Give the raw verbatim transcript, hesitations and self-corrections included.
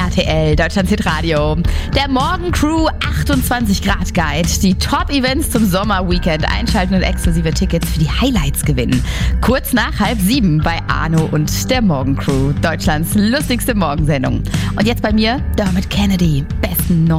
R T L, Deutschlands Hitradio. Der Morgencrew achtundzwanzig Grad Guide. Die Top-Events zum Sommerweekend einschalten und exklusive Tickets für die Highlights gewinnen. Kurz nach halb sieben bei Arno und der Morgencrew. Deutschlands lustigste Morgensendung. Und jetzt bei mir Dermot Kennedy. Besten Neu